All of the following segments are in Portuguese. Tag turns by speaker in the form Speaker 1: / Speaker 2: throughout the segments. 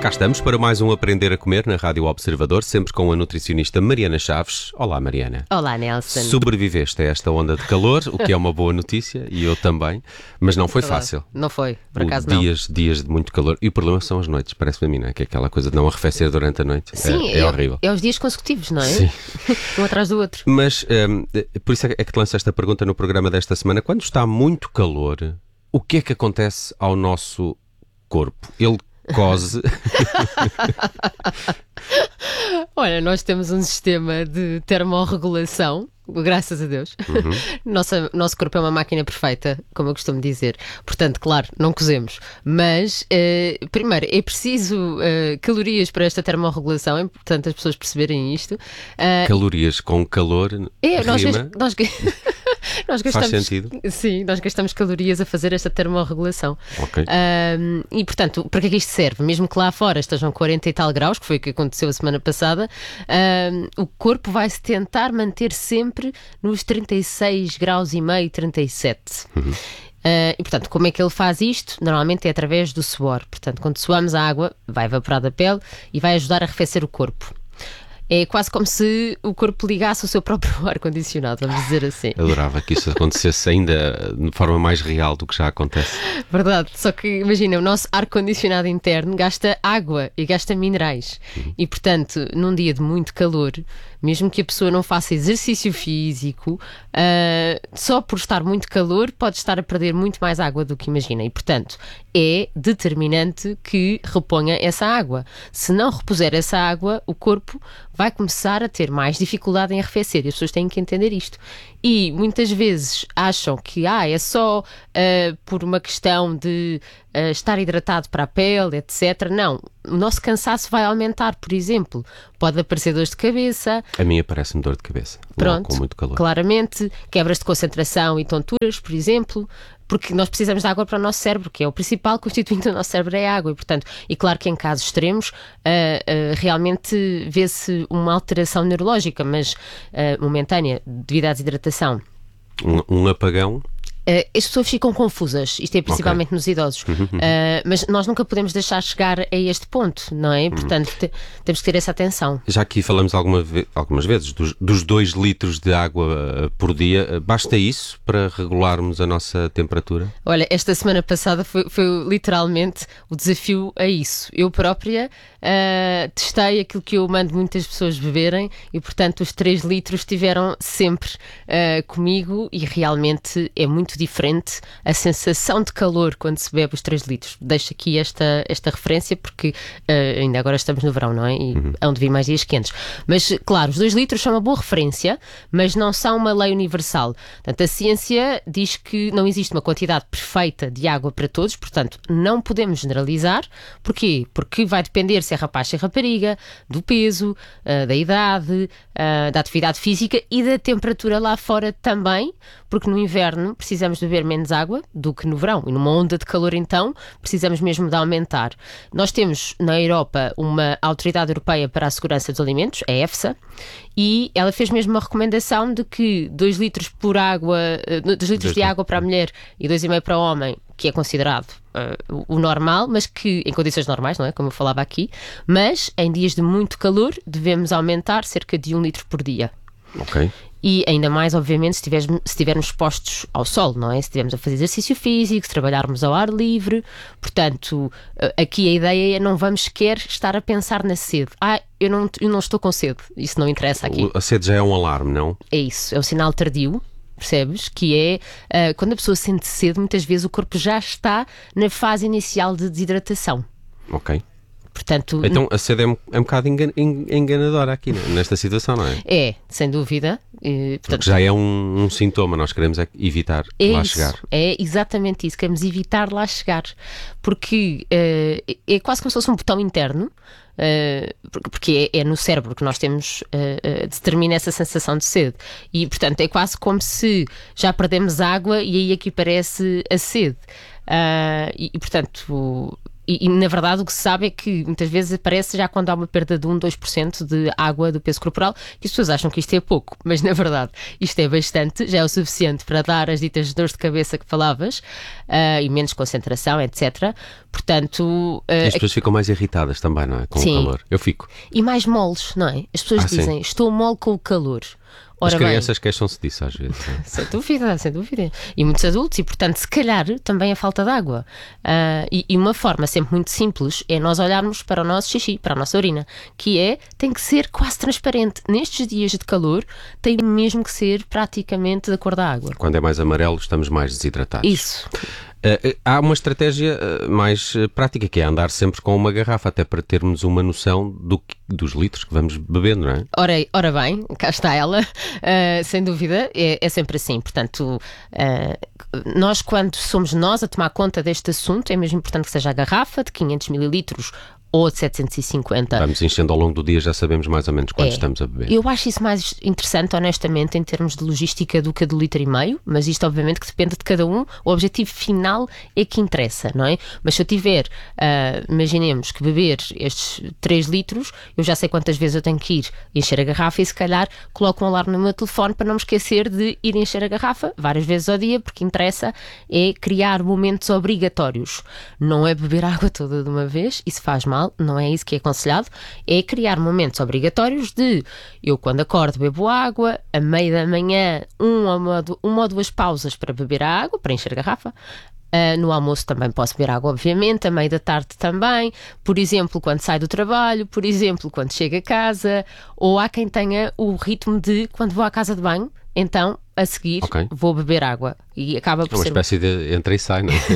Speaker 1: Cá estamos para mais um Aprender a Comer na Rádio Observador, sempre com a nutricionista Mariana Chaves. Olá, Mariana.
Speaker 2: Olá, Nelson.
Speaker 1: Sobreviveste a esta onda de calor, o que é uma boa notícia, e eu também, mas não foi fácil.
Speaker 2: Não foi, por acaso não.
Speaker 1: Dias de muito calor, e o problema são as noites, parece-me a mim, não é? Que é aquela coisa de não arrefecer durante a noite.
Speaker 2: Sim,
Speaker 1: é horrível.
Speaker 2: É os dias consecutivos, não é?
Speaker 1: Sim.
Speaker 2: Um atrás do outro.
Speaker 1: Mas, por isso é que te lanço esta pergunta no programa desta semana. Quando está muito calor, o que é que acontece ao nosso corpo? Ele cose.
Speaker 2: Olha, nós temos um sistema de termorregulação, graças a Deus. Nosso corpo é uma máquina perfeita, como eu costumo dizer. Portanto, claro, não cozemos. Mas, primeiro, é preciso calorias para esta termorregulação. É importante as pessoas perceberem isto.
Speaker 1: Calorias com calor rima.
Speaker 2: Nós gastamos,
Speaker 1: faz sentido?
Speaker 2: Sim, nós gastamos calorias a fazer esta termorregulação.
Speaker 1: Ok.
Speaker 2: E, portanto, para que é que isto serve? Mesmo que lá fora estejam 40 e tal graus, que foi o que aconteceu a semana passada, o corpo vai-se tentar manter sempre nos 36 graus e meio, 37. E, portanto, como é que ele faz isto? Normalmente é através do suor. Portanto, quando suamos a água, vai evaporar da pele e vai ajudar a arrefecer o corpo. É quase como se o corpo ligasse o seu próprio ar-condicionado, vamos dizer assim.
Speaker 1: Adorava que isso acontecesse ainda de forma mais real do que já acontece.
Speaker 2: Verdade, só que imagina, o nosso ar-condicionado interno gasta água e gasta minerais. E, portanto, num dia de muito calor, mesmo que a pessoa não faça exercício físico, só por estar muito calor pode estar a perder muito mais água do que imagina. E, portanto, é determinante que reponha essa água. Se não repuser essa água, o corpo vai começar a ter mais dificuldade em arrefecer, e as pessoas têm que entender isto. E muitas vezes acham que é só por uma questão de estar hidratado para a pele, etc. Não, o nosso cansaço vai aumentar, por exemplo. Pode aparecer dores de cabeça.
Speaker 1: A mim aparece-me dor de cabeça.
Speaker 2: Pronto,
Speaker 1: com muito calor.
Speaker 2: Claramente, quebras de concentração e tonturas, por exemplo, porque nós precisamos de água para o nosso cérebro, que é o principal constituinte do nosso cérebro, é a água. E claro que em casos extremos realmente vê-se uma alteração neurológica, mas momentânea, devido à desidratação.
Speaker 1: Um apagão?
Speaker 2: As pessoas ficam confusas, isto é principalmente nos idosos, mas nós nunca podemos deixar chegar a este ponto, não é? Portanto, temos que ter essa atenção. Já
Speaker 1: aqui falamos algumas vezes dos 2 litros de água por dia. Basta isso para regularmos a nossa temperatura?
Speaker 2: Olha, esta semana passada foi literalmente o desafio a isso. Eu própria testei aquilo que eu mando muitas pessoas beberem e, portanto, os 3 litros estiveram sempre comigo, e realmente é muito diferente a sensação de calor quando se bebe os 3 litros. Deixo aqui esta referência porque ainda agora estamos no verão, não é? E hão de vir mais dias quentes. Mas, claro, os 2 litros são uma boa referência, mas não são uma lei universal. Portanto, a ciência diz que não existe uma quantidade perfeita de água para todos, portanto, não podemos generalizar. Porquê? Porque vai depender se é rapaz, se é rapariga, do peso, da idade, da atividade física e da temperatura lá fora também, porque no inverno precisamos de beber menos água do que no verão, e numa onda de calor então precisamos mesmo de aumentar. Nós temos na Europa uma Autoridade Europeia para a Segurança dos Alimentos, a EFSA, e ela fez mesmo uma recomendação de que 2 litros de água para a mulher e 2,5 para o homem, que é considerado o normal, mas que em condições normais, não é? Como eu falava aqui, mas em dias de muito calor devemos aumentar cerca de 1 litro por dia.
Speaker 1: Ok.
Speaker 2: E ainda mais, obviamente, se estivermos expostos ao sol, não é? Se estivermos a fazer exercício físico, se trabalharmos ao ar livre. Portanto, aqui a ideia é não vamos sequer estar a pensar na sede. Eu não estou com sede. Isso não interessa aqui.
Speaker 1: A sede já é um alarme, não?
Speaker 2: É isso, é um sinal tardio. Percebes? Que é quando a pessoa sente sede, muitas vezes o corpo já está na fase inicial de desidratação.
Speaker 1: Ok.
Speaker 2: Portanto,
Speaker 1: então a sede é um bocado enganadora aqui, nesta situação, não é?
Speaker 2: É, sem dúvida.
Speaker 1: Portanto, porque já é um sintoma, nós queremos evitar lá chegar.
Speaker 2: É exatamente isso, queremos evitar lá chegar. Porque é quase como se fosse um botão interno, porque é no cérebro que nós temos, determina essa sensação de sede. E, portanto, é quase como se já perdemos água e aí aqui aparece a sede. Portanto... E, na verdade, o que se sabe é que muitas vezes aparece já quando há uma perda de 1-2% de água do peso corporal, que as pessoas acham que isto é pouco, mas na verdade isto é bastante, já é o suficiente para dar as ditas dores de cabeça que falavas, e menos concentração, etc. portanto...
Speaker 1: E as pessoas ficam mais irritadas também, não é? Com
Speaker 2: Sim.
Speaker 1: o calor. Eu fico.
Speaker 2: E mais moles, não é? As pessoas dizem, estou mole com o calor. Ora
Speaker 1: As
Speaker 2: bem,
Speaker 1: crianças queixam-se disso às vezes. Não é?
Speaker 2: sem dúvida, sem dúvida. E muitos adultos, e portanto, se calhar, também a falta de água. E uma forma sempre muito simples é nós olharmos para o nosso xixi, para a nossa urina, que tem que ser quase transparente. Nestes dias de calor, tem mesmo que ser praticamente da cor da água.
Speaker 1: Quando é mais amarelo, estamos mais desidratados.
Speaker 2: Isso.
Speaker 1: Há uma estratégia mais prática, que é andar sempre com uma garrafa, até para termos uma noção dos litros que vamos bebendo, não é?
Speaker 2: Ora bem, cá está ela, sem dúvida, é sempre assim. Portanto, nós, quando somos nós a tomar conta deste assunto, é mesmo importante que seja a garrafa de 500 mililitros ou de 750.
Speaker 1: Vamos enchendo ao longo do dia, já sabemos mais ou menos quanto estamos a beber.
Speaker 2: Eu acho isso mais interessante, honestamente, em termos de logística do que do litro e meio, mas isto obviamente que depende de cada um. O objetivo final é que interessa, não é? Mas se eu tiver, imaginemos que beber estes 3 litros, eu já sei quantas vezes eu tenho que ir encher a garrafa e se calhar coloco um alarme no meu telefone para não me esquecer de ir encher a garrafa várias vezes ao dia, porque interessa é criar momentos obrigatórios. Não é beber água toda de uma vez, isso faz mal. Não é isso que é aconselhado, é criar momentos obrigatórios de eu quando acordo bebo água, a meio da manhã uma ou duas pausas para beber a água, para encher a garrafa. No almoço também posso beber água, obviamente, a meio da tarde também, por exemplo, quando saio do trabalho, por exemplo, quando chego a casa, ou há quem tenha o ritmo de quando vou à casa de banho, então a seguir vou beber água e acaba por
Speaker 1: ser... É uma espécie de entra e sai, não é?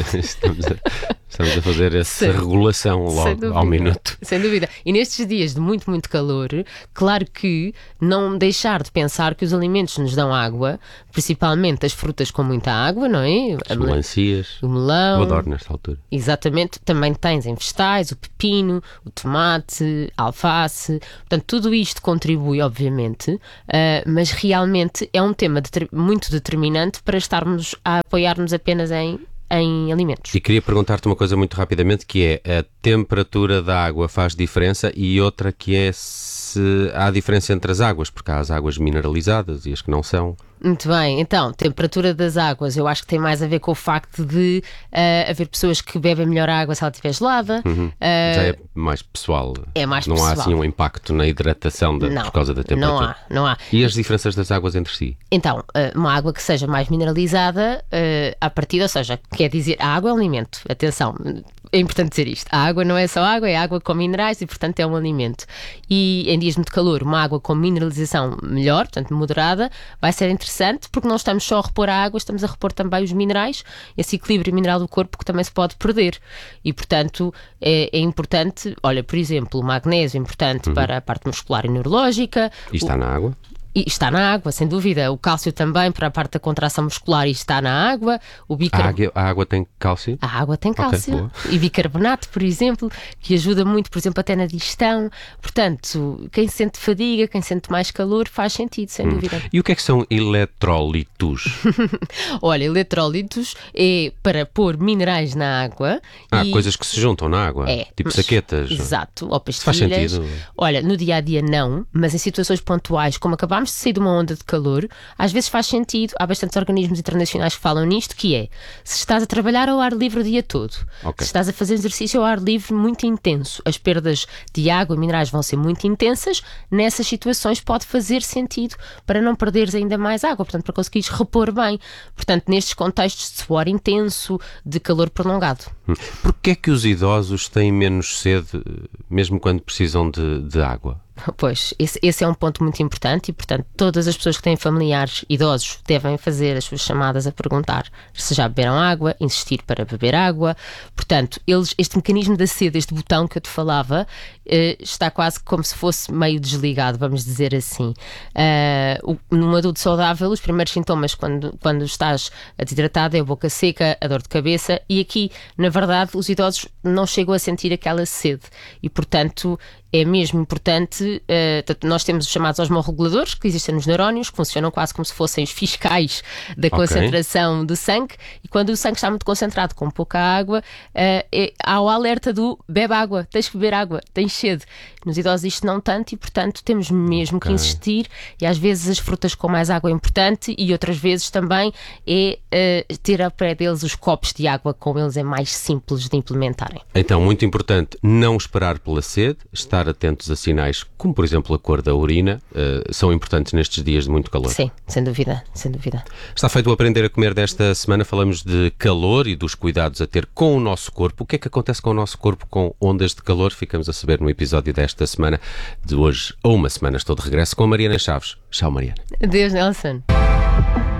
Speaker 1: Estamos a fazer essa regulação logo ao minuto.
Speaker 2: Sem dúvida. E nestes dias de muito, muito calor, claro que não deixar de pensar que os alimentos nos dão água, principalmente as frutas com muita água, não é?
Speaker 1: As melancias.
Speaker 2: O melão.
Speaker 1: Eu adoro nesta altura.
Speaker 2: Exatamente. Também tens em vegetais, o pepino, o tomate, a alface. Portanto, tudo isto contribui, obviamente, mas realmente é um tema muito determinante para estarmos a apoiar-nos apenas em alimentos.
Speaker 1: E queria perguntar-te uma coisa muito rapidamente, que é a temperatura da água faz diferença, e outra que é se há diferença entre as águas, porque há as águas mineralizadas e as que não são.
Speaker 2: Muito bem, então, temperatura das águas, eu acho que tem mais a ver com o facto de haver pessoas que bebem melhor a água se ela estiver gelada.
Speaker 1: Já é mais pessoal.
Speaker 2: É mais
Speaker 1: não
Speaker 2: pessoal.
Speaker 1: Há assim um impacto na hidratação por causa da temperatura.
Speaker 2: Não há.
Speaker 1: E as diferenças das águas entre si?
Speaker 2: Então, uma água que seja mais mineralizada, à partida, ou seja, quer dizer, a água é um alimento. Atenção, é importante dizer isto. A água não é só água, é água com minerais e, portanto, é um alimento. E em dias de muito calor, uma água com mineralização melhor, portanto, moderada, vai ser interessante, porque não estamos só a repor a água, estamos a repor também os minerais, esse equilíbrio mineral do corpo que também se pode perder. E, portanto, é importante, olha, por exemplo, o magnésio é importante para a parte muscular e neurológica.
Speaker 1: E está na água?
Speaker 2: E está na água, sem dúvida. O cálcio também para a parte da contração muscular e está na água.
Speaker 1: A água tem cálcio?
Speaker 2: A água tem cálcio. E bicarbonato, por exemplo, que ajuda muito, por exemplo, até na digestão. Portanto, quem sente fadiga, quem sente mais calor, faz sentido, sem dúvida.
Speaker 1: E o que é que são eletrólitos?
Speaker 2: Olha, eletrólitos é para pôr minerais na água.
Speaker 1: Coisas que se juntam na água? Tipo saquetas?
Speaker 2: Exato, ou pastilhas.
Speaker 1: Faz sentido?
Speaker 2: Olha, no dia-a-dia não, mas em situações pontuais, como acabámos de sair de uma onda de calor, às vezes faz sentido. Há bastantes organismos internacionais que falam nisto, que é, se estás a trabalhar ao ar livre o dia todo, se estás a fazer exercício ao ar livre muito intenso, as perdas de água e minerais vão ser muito intensas, nessas situações pode fazer sentido para não perderes ainda mais água, portanto, para conseguires repor bem. Portanto, nestes contextos de suor intenso, de calor prolongado.
Speaker 1: Porquê é que os idosos têm menos sede, mesmo quando precisam de água?
Speaker 2: Pois, esse é um ponto muito importante e, portanto, todas as pessoas que têm familiares idosos devem fazer as suas chamadas a perguntar se já beberam água, insistir para beber água. Portanto, este mecanismo da sede, este botão que eu te falava, está quase como se fosse meio desligado, vamos dizer assim. Num adulto saudável, os primeiros sintomas quando estás desidratado é a boca seca, a dor de cabeça, e aqui, na verdade, os idosos não chegam a sentir aquela sede e, portanto, é mesmo importante, nós temos os chamados osmorreguladores que existem nos neurónios, que funcionam quase como se fossem os fiscais da concentração do sangue, e quando o sangue está muito concentrado com pouca água, há o alerta do bebe água, tens que beber água, tens sede. Nos idosos isto não tanto e, portanto, temos mesmo que insistir, e às vezes as frutas com mais água é importante e outras vezes também é ter ao pé deles os copos de água, com eles é mais simples de implementarem.
Speaker 1: Então, muito importante não esperar pela sede, estar atentos a sinais como, por exemplo, a cor da urina, são importantes nestes dias de muito calor.
Speaker 2: Sim, sem dúvida, sem dúvida.
Speaker 1: Está feito o Aprender a Comer desta semana. Falamos de calor e dos cuidados a ter com o nosso corpo. O que é que acontece com o nosso corpo com ondas de calor? Ficamos a saber no episódio desta semana. De hoje a uma semana estou de regresso com a Mariana Chaves. Tchau, Mariana.
Speaker 2: Adeus, Nelson.